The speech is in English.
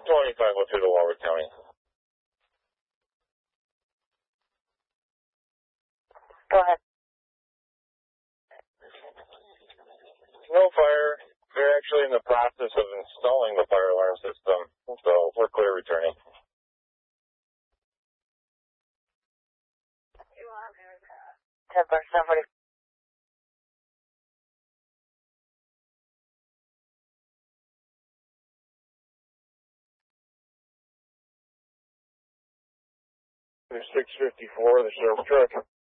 2502 to Warwick County. Go ahead. No fire. They're actually in the process of installing the fire alarm system, so we're clear returning. 10%. There's 654, the sheriff's truck.